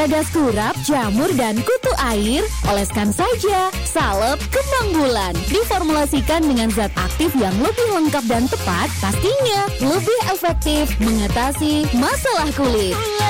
Gagas kurap, jamur, dan kutu air, oleskan saja salep kembang bulan. Diformulasikan dengan zat aktif yang lebih lengkap dan tepat, pastinya lebih efektif mengatasi masalah kulit.